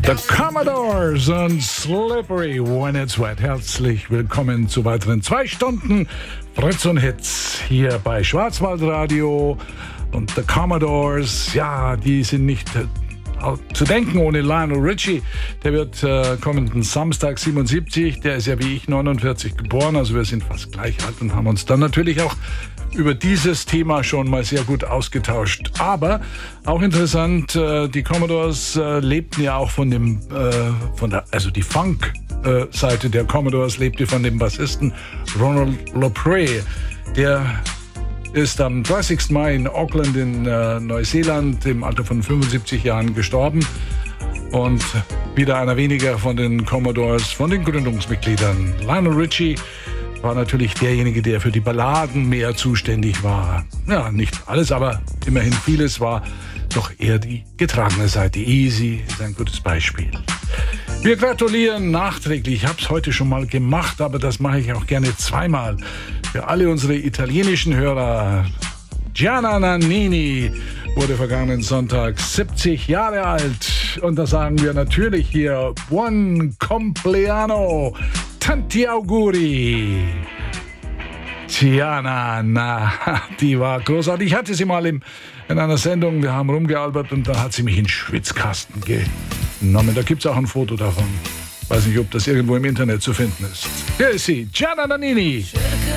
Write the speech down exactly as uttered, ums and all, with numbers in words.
The Commodores und Slippery When It's Wet. Herzlich willkommen zu weiteren zwei Stunden Fritz und Hits hier bei Schwarzwaldradio. Und The Commodores, ja, die sind nicht äh, zu denken ohne Lionel Richie. Der wird äh, kommenden Samstag siebenundsiebzig. Der ist ja wie ich neunundvierzig geboren, also wir sind fast gleich alt und haben uns dann natürlich auch über dieses Thema schon mal sehr gut ausgetauscht. Aber auch interessant, äh, die Commodores äh, lebten ja auch von dem, äh, von der, also die Funk-Seite der Commodores lebte von dem Bassisten Ronald LaPree. Der ist am dreißigsten Mai in Auckland in äh, Neuseeland im Alter von fünfundsiebzig Jahren gestorben. Und wieder einer weniger von den Commodores, von den Gründungsmitgliedern. Lionel Richie war natürlich derjenige, der für die Balladen mehr zuständig war. Ja, nicht alles, aber immerhin vieles war doch eher die getragene Seite. Easy ist ein gutes Beispiel. Wir gratulieren nachträglich. Ich habe es heute schon mal gemacht, aber das mache ich auch gerne zweimal. Für alle unsere italienischen Hörer. Gianna Nannini wurde vergangenen Sonntag siebzig Jahre alt. Und da sagen wir natürlich hier Buon compleanno. Tanti auguri. Gianna, na, die war großartig. Ich hatte sie mal im, in einer Sendung, wir haben rumgealbert und da hat sie mich in den Schwitzkasten genommen. Da gibt es auch ein Foto davon. Weiß nicht, ob das irgendwo im Internet zu finden ist. Hier ist sie, Gianna Nannini.